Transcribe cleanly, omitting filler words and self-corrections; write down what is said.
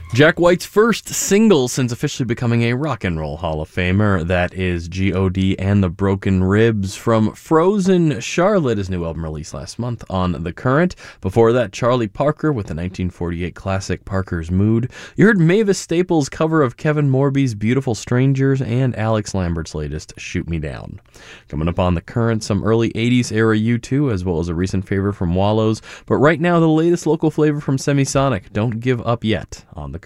Jack White's first single since officially becoming a Rock and Roll Hall of Famer. That is G.O.D. and the Broken Ribs from Frozen Charlotte, his new album released last month on The Current. Before that, Charlie Parker with the 1948 classic Parker's Mood. You heard Mavis Staples' cover of Kevin Morby's Beautiful Strangers and Alex Lambert's latest Shoot Me Down. Coming up on The Current, some early 80s era U2, as well as a recent favorite from Wallows. But right now, the latest local flavor from Semisonic. Don't give up yet on The Current.